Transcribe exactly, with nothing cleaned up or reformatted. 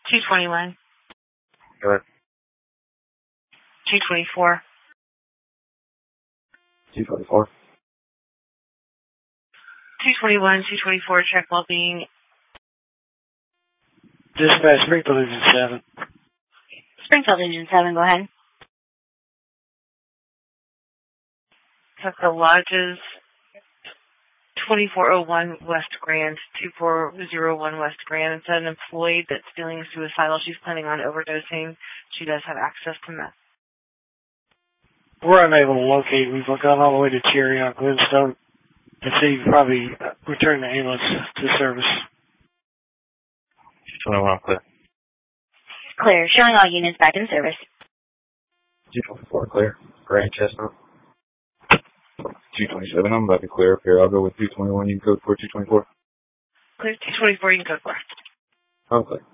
two twenty-one. Go ahead. two twenty-four. two twenty-four. two twenty-one, two twenty-four, check well-being. Dispatch, Springfield Engine seven. Springfield Engine seven, go ahead. Check the lodges. twenty-four oh one West Grand, two four oh one West Grand. It's an employee that's feeling suicidal. She's planning on overdosing. She does have access to meth. We're unable to locate. We've gone all the way to Cherry on Glenstone. And so you probably return the ambulance to service. two twenty-one, clear. Clear. Showing all units back in service. two twenty-four, clear. Grand Chestnut. two twenty-seven, I'm about to clear up here. I'll go with two twenty-one. You can code for two twenty-four. Clear. two twenty-four, you can code for. I'm clear.